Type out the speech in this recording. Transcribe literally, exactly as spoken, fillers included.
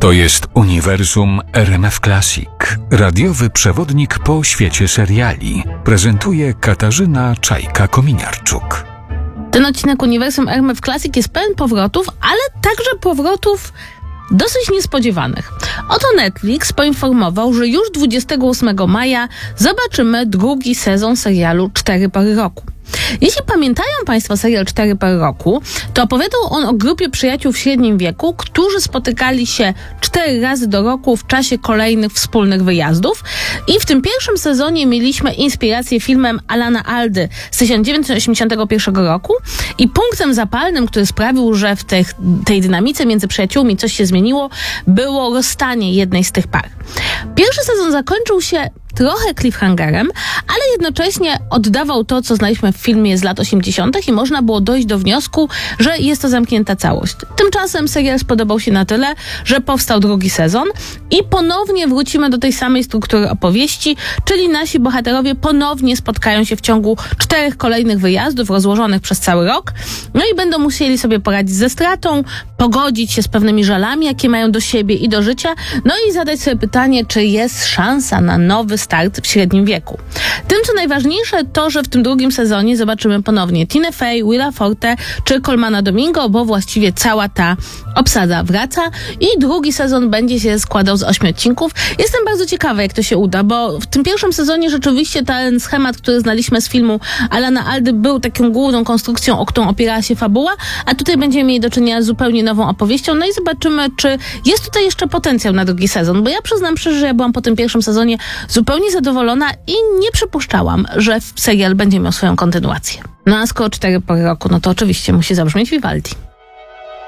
To jest Uniwersum R M F Classic. Radiowy przewodnik po świecie seriali. Prezentuje Katarzyna Czajka-Kominiarczuk. Ten odcinek Uniwersum R M F Classic jest pełen powrotów, ale także powrotów dosyć niespodziewanych. Oto Netflix poinformował, że już dwudziestego ósmego maja zobaczymy drugi sezon serialu Cztery pory roku. Jeśli pamiętają Państwo serial Cztery pory roku, to opowiadał on o grupie przyjaciół w średnim wieku, którzy spotykali się cztery razy do roku w czasie kolejnych wspólnych wyjazdów. I w tym pierwszym sezonie mieliśmy inspirację filmem Alana Aldy z tysiąc dziewięćset osiemdziesiątego pierwszego roku i punktem zapalnym, który sprawił, że w tej, tej dynamice między przyjaciółmi coś się zmieniło, było rozstanie jednej z tych par. Pierwszy sezon zakończył się trochę cliffhangerem, ale jednocześnie oddawał to, co znaliśmy w filmie z lat osiemdziesiątych i można było dojść do wniosku, że jest to zamknięta całość. Tymczasem serial spodobał się na tyle, że powstał drugi sezon i ponownie wrócimy do tej samej struktury opowieści, czyli nasi bohaterowie ponownie spotkają się w ciągu czterech kolejnych wyjazdów rozłożonych przez cały rok, no i będą musieli sobie poradzić ze stratą, pogodzić się z pewnymi żalami, jakie mają do siebie i do życia, no i zadać sobie pytanie, czy jest szansa na nowy start w średnim wieku. Tym, co najważniejsze, to, że w tym drugim sezonie zobaczymy ponownie Tinę Fey, Willa Forte czy Colmana Domingo, bo właściwie cała ta obsada wraca i drugi sezon będzie się składał z ośmiu odcinków. Jestem bardzo ciekawa, jak to się uda, bo w tym pierwszym sezonie rzeczywiście ten schemat, który znaliśmy z filmu Alana Aldy, był taką główną konstrukcją, o którą opierała się fabuła, a tutaj będziemy mieli do czynienia z zupełnie nową opowieścią, no i zobaczymy, czy jest tutaj jeszcze potencjał na drugi sezon, bo ja przyznam szczerze, że ja byłam po tym pierwszym sezonie zupełnie zadowolona i nie przypuszczałam, że serial będzie miał swoją kontynuację. No a skoro Cztery pory roku, no to oczywiście musi zabrzmieć Vivaldi.